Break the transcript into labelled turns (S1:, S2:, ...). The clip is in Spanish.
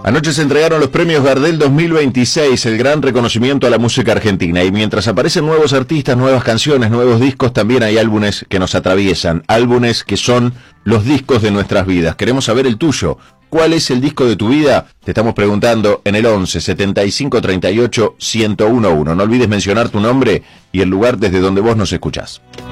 S1: Anoche se entregaron los premios Gardel 2026, el gran reconocimiento a la música argentina. Y mientras aparecen nuevos artistas, nuevas canciones, nuevos discos, también hay álbumes que nos atraviesan. Álbumes que son los discos de nuestras vidas. Queremos saber el tuyo. ¿Cuál es el disco de tu vida? Te estamos preguntando en el 11 75 38 1011. No olvides mencionar tu nombre y el lugar desde donde vos nos escuchás.